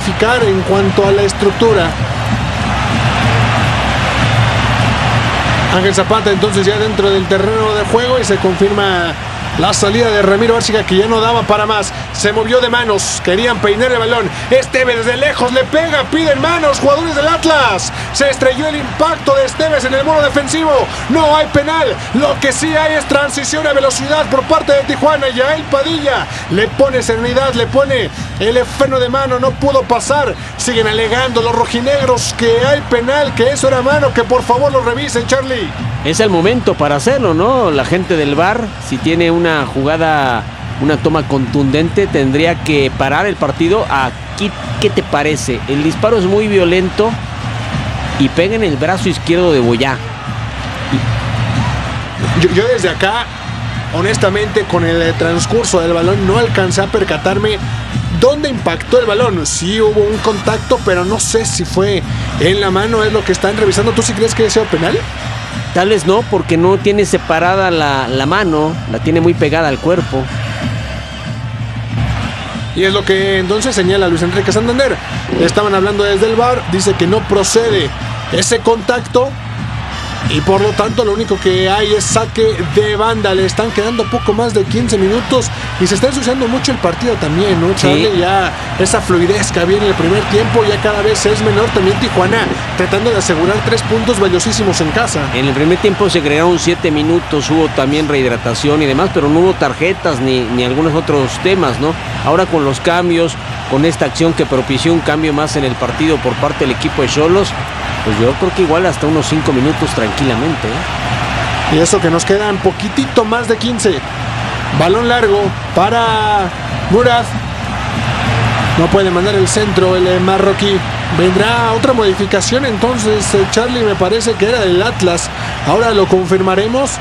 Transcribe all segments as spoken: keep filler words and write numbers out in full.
modificar en cuanto a la estructura. Ángel Zapata entonces ya dentro del terreno de juego y se confirma la salida de Ramiro Arciga, que ya no daba para más. Se movió de manos, querían peinar el balón. Esteves desde lejos le pega, piden manos, jugadores del Atlas. Se estrelló el impacto de Esteves en el muro defensivo. No hay penal. Lo que sí hay es transición a velocidad por parte de Tijuana. Yael Padilla le pone serenidad, le pone el freno de mano. No pudo pasar. Siguen alegando los rojinegros que hay penal, que eso era mano, que por favor lo revisen, Charlie. Es el momento para hacerlo, ¿no? La gente del V A R, si tiene una jugada, una toma contundente, tendría que parar el partido. Aquí, ¿qué te parece? El disparo es muy violento y pega en el brazo izquierdo de Boyá. Yo, yo desde acá, honestamente, con el transcurso del balón no alcancé a percatarme dónde impactó el balón. Sí hubo un contacto, pero no sé si fue en la mano, es lo que están revisando. ¿Tú sí crees que haya sido penal? Tal vez no, porque no tiene separada la, la mano, la tiene muy pegada al cuerpo. Y es lo que entonces señala Luis Enrique Santander. Estaban hablando desde el V A R, dice que no procede ese contacto y por lo tanto lo único que hay es saque de banda. Le están quedando poco más de quince minutos y se está ensuciando mucho el partido también, ¿no, Charlie? Sí. Ya esa fluidez que había en el primer tiempo ya cada vez es menor. También Tijuana tratando de asegurar tres puntos valiosísimos en casa. En el primer tiempo se crearon siete minutos, hubo también rehidratación y demás, pero no hubo tarjetas ni, ni algunos otros temas, ¿no? Ahora con los cambios, con esta acción que propició un cambio más en el partido por parte del equipo de Xolos, pues yo creo que igual hasta unos cinco minutos tranquilamente, ¿eh? Y eso que nos quedan poquitito más de quince. Balón largo para Murad. No puede mandar el centro el marroquí. Vendrá otra modificación entonces, Charlie, me parece que era del Atlas. Ahora lo confirmaremos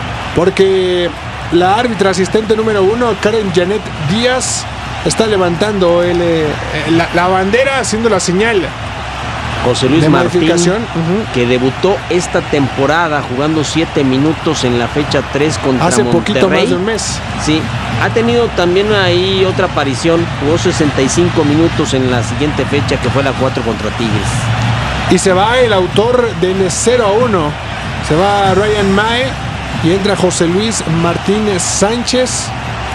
porque la árbitra asistente número uno, Karen Janet Díaz, está levantando el, la, la bandera, haciendo la señal. José Luis Martín, uh-huh. que debutó esta temporada jugando siete minutos en la fecha tres contra Hace Monterrey. Hace poquito más de un mes. Sí, ha tenido también ahí otra aparición, jugó sesenta y cinco minutos en la siguiente fecha, que fue la cuatro contra Tigres. Y se va el autor del cero a uno, se va Ryan Mae y entra José Luis Martínez Sánchez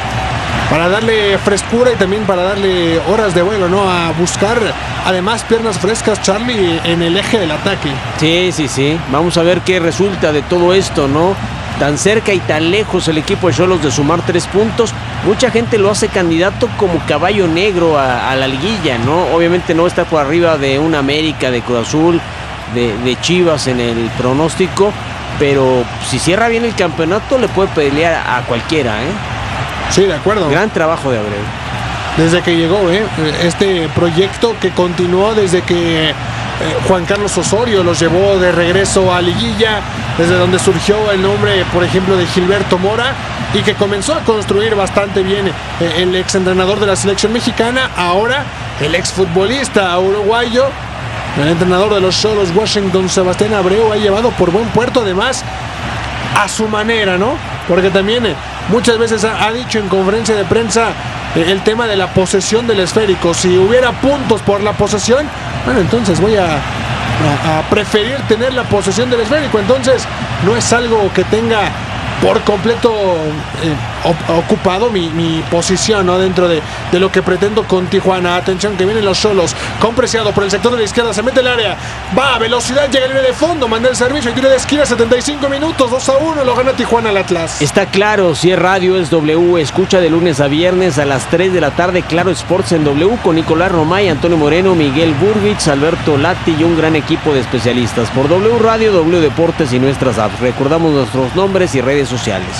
para darle frescura y también para darle horas de vuelo, ¿no? A buscar además piernas frescas, Charlie, en el eje del ataque. Sí, sí, sí. Vamos a ver qué resulta de todo esto, ¿no? Tan cerca y tan lejos el equipo de Xolos de sumar tres puntos. Mucha gente lo hace candidato como caballo negro a, a la liguilla, ¿no? Obviamente no está por arriba de un América, de Cruz Azul, de, de Chivas en el pronóstico, pero si cierra bien el campeonato le puede pelear a cualquiera, ¿eh? Sí, de acuerdo. Gran trabajo de Abreu. Desde que llegó, ¿eh? Este proyecto que continuó desde que eh, Juan Carlos Osorio los llevó de regreso a liguilla, desde donde surgió el nombre, por ejemplo, de Gilberto Mora, y que comenzó a construir bastante bien eh, el exentrenador de la selección mexicana, ahora el exfutbolista uruguayo, el entrenador de los Xolos, Washington Sebastián Abreu, ha llevado por buen puerto, además, a su manera, ¿no? Porque también eh, muchas veces ha, ha dicho en conferencia de prensa eh, el tema de la posesión del esférico. Si hubiera puntos por la posesión, bueno, entonces voy a, a, a preferir tener la posesión del esférico. Entonces no es algo que tenga por completo eh, op- ocupado mi, mi posición, ¿no? Dentro de, de lo que pretendo con Tijuana. Atención que vienen los Xolos, con Preciado por el sector de la izquierda, se mete el área, va a velocidad, llega el línea de fondo, manda el servicio y tiro de esquina, setenta y cinco minutos, dos a uno, lo gana Tijuana al Atlas. Está claro, si es radio es W, escucha de lunes a viernes a las tres de la tarde Claro Sports en W con Nicolás Romay, Antonio Moreno, Miguel Burbich, Alberto Lati y un gran equipo de especialistas por W Radio, W Deportes y nuestras apps. Recordamos nuestros nombres y redes sociales.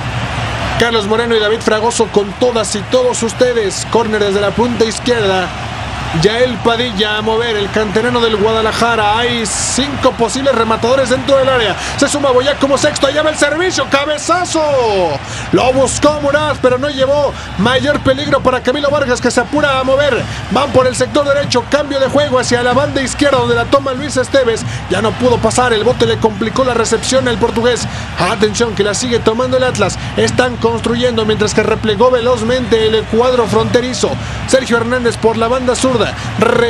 Carlos Moreno y David Fragoso con todas y todos ustedes. Córner desde la punta izquierda. Yael Padilla a mover, el canterano del Guadalajara. Hay cinco posibles rematadores dentro del área. Se suma Boyac como sexto, allá va el servicio, cabezazo. Lo buscó Murat, pero no llevó mayor peligro para Camilo Vargas, que se apura a mover. Van por el sector derecho, cambio de juego hacia la banda izquierda, donde la toma Luis Esteves. Ya no pudo pasar, el bote le complicó la recepción al portugués. Atención que la sigue tomando el Atlas. Están construyendo mientras que replegó velozmente el cuadro fronterizo. Sergio Hernández por la banda zurda.